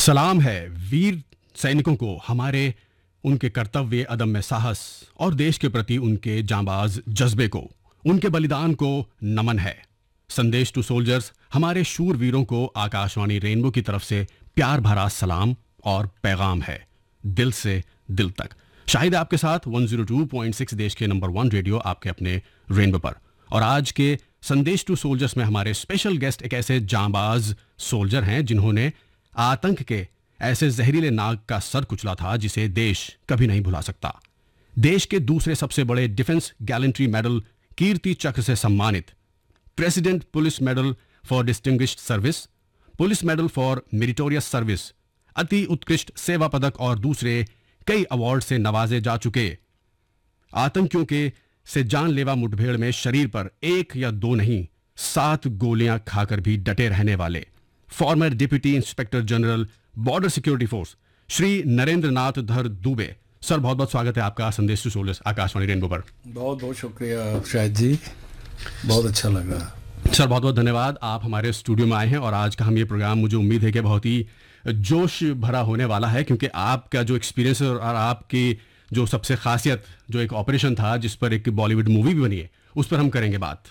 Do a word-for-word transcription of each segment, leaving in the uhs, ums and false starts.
सलाम है वीर सैनिकों को, हमारे उनके कर्तव्य, अदम्य साहस और देश के प्रति उनके जांबाज जज्बे को, उनके बलिदान को नमन है। संदेश टू सोल्जर्स हमारे शूर वीरों को आकाशवाणी रेनबो की तरफ से प्यार भरा सलाम और पैगाम है, दिल से दिल तक। शाहिद आपके साथ एक सौ दो पॉइंट छह देश के नंबर वन रेडियो आपके अपने रेनबो पर। और आज के संदेश टू सोल्जर्स में हमारे स्पेशल गेस्ट एक ऐसे जांबाज सोल्जर हैं जिन्होंने आतंक के ऐसे जहरीले नाग का सर कुचला था जिसे देश कभी नहीं भुला सकता। देश के दूसरे सबसे बड़े डिफेंस गैलेंट्री मेडल कीर्ति चक्र से सम्मानित, president police medal for distinguished service, police medal for meritorious service, अति उत्कृष्ट सेवा पदक और दूसरे कई अवार्ड से नवाजे जा चुके, आतंकियों के से जानलेवा मुठभेड़ में शरीर पर एक या दो नहीं सात गोलियां खाकर भी डटे रहने वाले farmer deputy inspector general border security force Shri Narendra नाथ धर दुबे। सर, बहुत बहुत स्वागत है आपका संदेश टू सोल्जर्स आकाशवाणी रेनबो पर। बहुत बहुत शुक्रिया शाहिद जी, बहुत अच्छा लगा। सर, बहुत बहुत धन्यवाद, आप हमारे स्टूडियो में आए हैं। और आज का हम ये प्रोग्राम, मुझे उम्मीद है कि बहुत ही जोश भरा होने वाला है, क्योंकि आपका जो एक्सपीरियंस और आपकी जो सबसे खासियत, जो एक ऑपरेशन था जिस पर एक बॉलीवुड मूवी भी बनी है, उस पर हम करेंगे बात।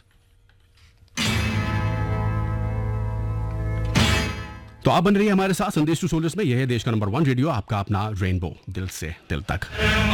तो आप बन रही है हमारे साथ संदेश टू सोल्जर्स में। यह है देश का नंबर वन रेडियो, आपका अपना रेनबो, दिल से दिल तक।